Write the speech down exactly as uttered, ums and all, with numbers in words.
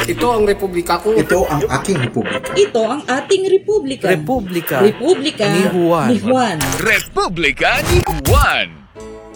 Ito ang republika ko. Ito ang aking republika. Ito ang ating republika. Republika Republika ni Juan. Ni Juan. Republika ni Juan.